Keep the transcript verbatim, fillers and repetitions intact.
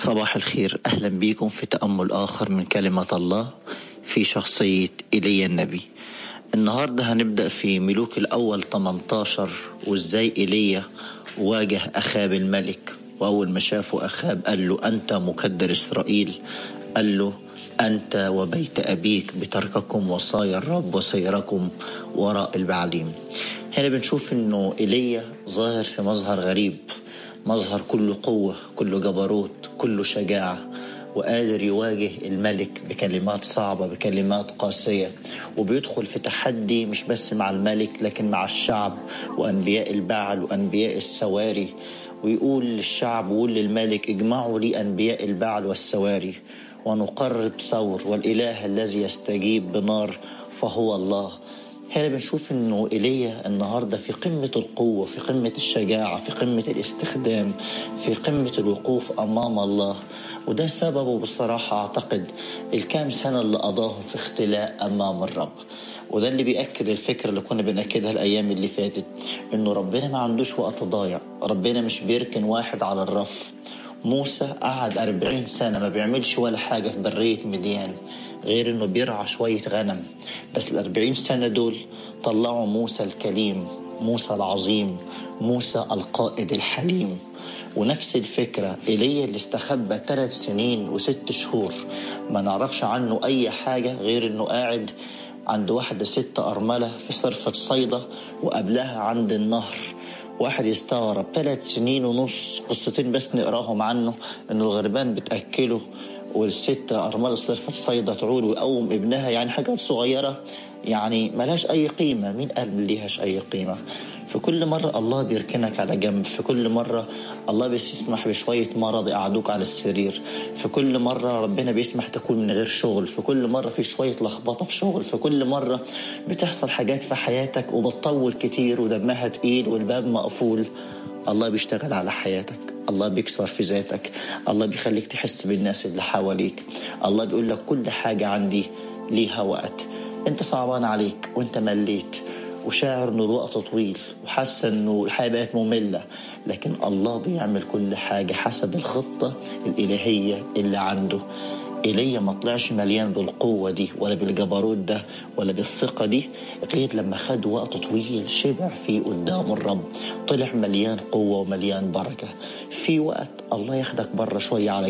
صباح الخير، أهلا بيكم في تأمل آخر من كلمة الله في شخصية إيليا النبي. النهاردة هنبدأ في ملوك الأول ثمانية عشر، وإزاي إيليا واجه أخاب الملك. وأول ما شافه أخاب قال له: أنت مكدر إسرائيل. قال له: أنت وبيت أبيك بترككم وصايا الرب وسيركم وراء البعليم. هنا بنشوف أنه إيليا ظاهر في مظهر غريب، مظهر كله قوة، كله جبروت، كله شجاعة، وقادر يواجه الملك بكلمات صعبة، بكلمات قاسية، وبيدخل في تحدي مش بس مع الملك لكن مع الشعب وأنبياء البعل وأنبياء السواري. ويقول للشعب ويقول للملك: اجمعوا لي أنبياء البعل والسواري ونقرب ثور، والإله الذي يستجيب بنار فهو الله. هنا بنشوف انه إيليا النهاردة في قمة القوة، في قمة الشجاعة، في قمة الاستخدام، في قمة الوقوف امام الله. وده سببه بصراحة اعتقد الكام سنة اللي قضاهم في اختلاء امام الرب. وده اللي بيأكد الفكرة اللي كنا بنأكدها الايام اللي فاتت، انه ربنا ما عندوش وقت ضايع، ربنا مش بيركن واحد على الرف. موسى قعد أربعين سنة ما بيعملش ولا حاجة في برية مديان غير انه بيرعى شوية غنم، بس الأربعين سنة دول طلعوا موسى الكليم، موسى العظيم، موسى القائد الحليم. ونفس الفكرة إيليا اللي استخبى ثلاث سنين وست شهور ما نعرفش عنه أي حاجة غير انه قاعد عند واحدة ست أرملة في صرفة صيدا، وقبلها عند النهر. واحد يستغرب، ثلاث سنين ونص قصتين بس نقراهم عنه، انه الغربان بتأكله والست أرملة صرفة صيدا تعول ويقوم ابنها، يعني حاجات صغيرة يعني ملاش أي قيمة. مين قال ليهاش أي قيمة؟ في كل مرة الله بيركنك على جنب، في كل مرة الله بيسمح بشوية مرض يقعدوك على السرير، في كل مرة ربنا بيسمح تكون من غير شغل، في كل مرة في شوية لخبطة في شغل، في كل مرة بتحصل حاجات في حياتك وبتطول كتير ودمها تقيل والباب مقفول. الله بيشتغل على حياتك، الله بيكسر في ذاتك، الله بيخليك تحس بالناس اللي حواليك. الله بيقول لك كل حاجة عندي ليها وقت. انت صعبان عليك وانت مليت وشاعر انه الوقت طويل وحاسس انه الحياة بقت مملة، لكن الله بيعمل كل حاجة حسب الخطة الإلهية اللي عنده. إيليا ما طلعش مليان بالقوة دي ولا بالجبروت ده ولا بالثقة دي غير لما خد وقت طويل شبع فيه قدام الرب، طلع مليان قوة ومليان بركة. في وقت الله ياخدك بره شوية على